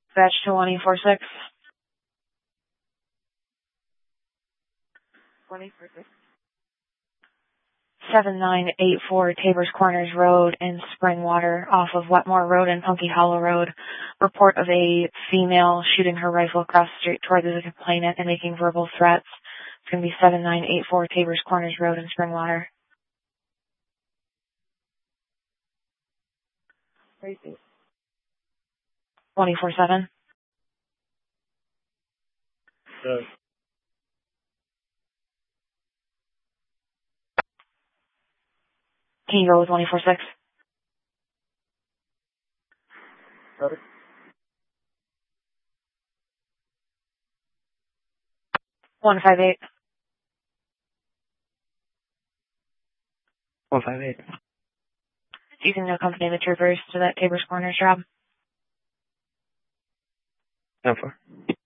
Batch 246. 2046. 7984 Tabor's Corners Road in Springwater off of Wetmore Road and Punky Hollow Road. Report of a female shooting her rifle across the street toward the complainant and making verbal threats. It's going to be 7984 Tabor's Corners Road in Springwater. 24/7. Can you go with 24/6? 158. 158. You can accompany the troopers to that Tabor's Corners job. 10-4.